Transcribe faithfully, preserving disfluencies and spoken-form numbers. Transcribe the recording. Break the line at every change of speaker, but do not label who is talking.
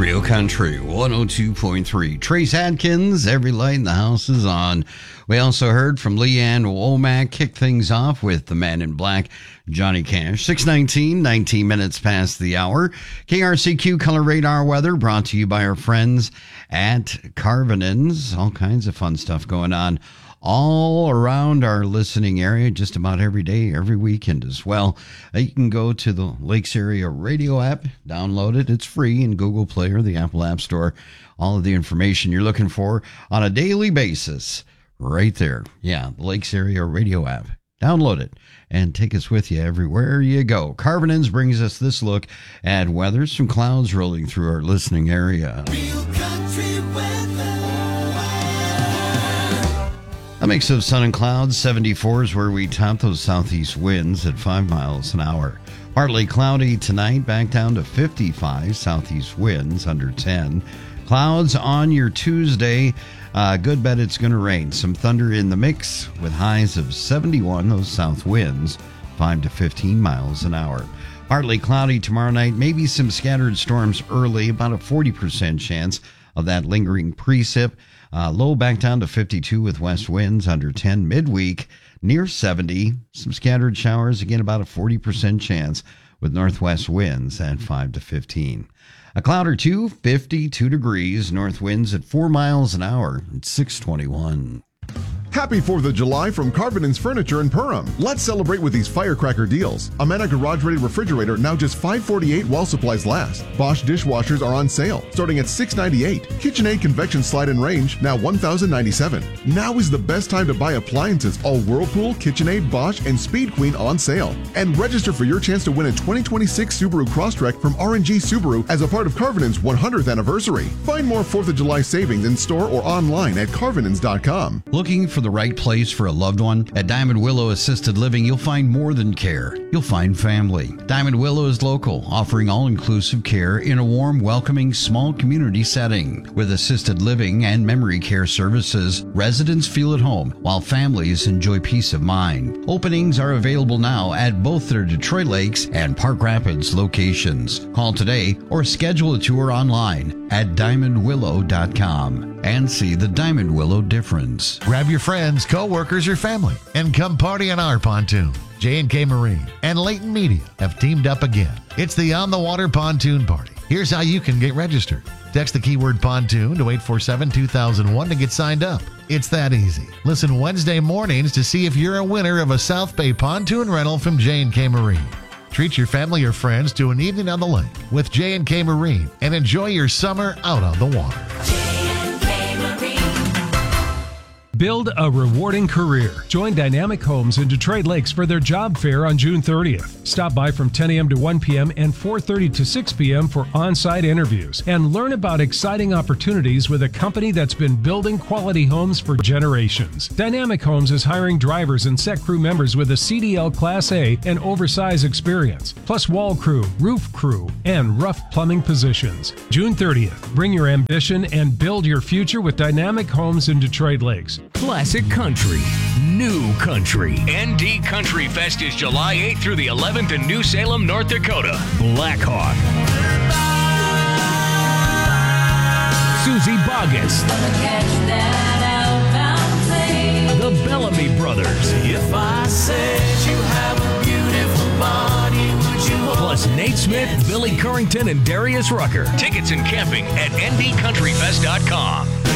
Real Country one oh two point three. Trace Adkins, Every Light in the House is On. We also heard from Leanne Womack. Kick things off with the Man in Black, Johnny Cash. six nineteen, nineteen minutes past the hour. K R C Q Color Radar Weather brought to you by our friends at Carvinens. All kinds of fun stuff going on all around our listening area, just about every day, every weekend as well. Uh, you can go to the Lakes Area Radio app, download it. It's free in Google Play or the Apple App Store. All of the information you're looking for on a daily basis right there. Yeah, the Lakes Area Radio app. Download it and take us with you everywhere you go. Carvinens brings us this look at weather. Some clouds rolling through our listening area.
Real country weather.
A mix of sun and clouds. seventy-four is where we top those southeast winds at five miles an hour. Partly cloudy tonight, back down to fifty-five. Southeast winds under ten. Clouds on your Tuesday. Uh, good bet it's going to rain. Some thunder in the mix with highs of seventy-one. Those south winds, five to fifteen miles an hour. Partly cloudy tomorrow night. Maybe some scattered storms early. About a forty percent chance of that lingering precip. Uh, low back down to fifty-two with west winds under ten. Midweek near seventy. Some scattered showers. Again, about a forty percent chance with northwest winds at five to fifteen. A cloud or two, fifty-two degrees. North winds at four miles an hour at six twenty-one.
Happy fourth of July from Carvinens Furniture in Perham. Let's celebrate with these firecracker deals. Amana Garage Ready Refrigerator now just five forty-eight while supplies last. Bosch dishwashers are on sale starting at six ninety-eight. KitchenAid convection slide and range now one thousand ninety-seven. Now is the best time to buy appliances. All Whirlpool, KitchenAid, Bosch, and Speed Queen on sale. And register for your chance to win a twenty twenty-six Subaru Crosstrek from R and G Subaru as a part of Carvinens' one hundredth anniversary. Find more fourth of July savings in store or online at carvinens dot com.
Looking for the right place for a loved one? At Diamond Willow Assisted Living, you'll find more than care. You'll find family. Diamond Willow is local, offering all-inclusive care in a warm, welcoming, small community setting. With assisted living and memory care services, residents feel at home, while families enjoy peace of mind. Openings are available now at both their Detroit Lakes and Park Rapids locations. Call today or schedule a tour online at diamond willow dot com and see the Diamond Willow difference.
Grab your friends, co-workers, or family and come party on our pontoon. J and K Marine and Leighton Media have teamed up again. It's the On the Water Pontoon Party. Here's how you can get registered. Text the keyword pontoon to eight four seven, two thousand one to get signed up. It's that easy. Listen Wednesday mornings to see if you're a winner of a South Bay pontoon rental from J and K Marine. Treat your family or friends to an evening on the lake with J and K Marine and enjoy your summer out on the water.
Build a rewarding career. Join Dynamic Homes in Detroit Lakes for their job fair on June thirtieth. Stop by from ten a.m. to one p.m. and four thirty to six p.m. for on-site interviews and learn about exciting opportunities with a company that's been building quality homes for generations. Dynamic Homes is hiring drivers and set crew members with a C D L Class A and oversize experience, plus wall crew, roof crew, and rough plumbing positions. June thirtieth. Bring your ambition and build your future with Dynamic Homes in Detroit Lakes.
Classic country, new country. N D Country Fest is July eighth through the eleventh in New Salem, North Dakota. Blackhawk. Susie Boggess. The Bellamy Brothers.
If I said you have a beautiful body, would you hold
Plus Nate Smith, Billy Currington, and Darius Rucker. Tickets and camping at N D country fest dot com.